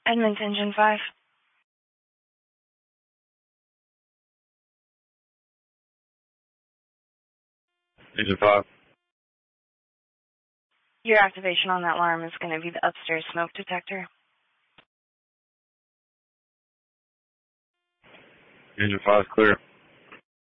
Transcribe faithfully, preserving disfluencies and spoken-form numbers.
Edmonds, Engine five. Engine five. Your activation on that alarm is going to be the upstairs smoke detector. Engine five is clear.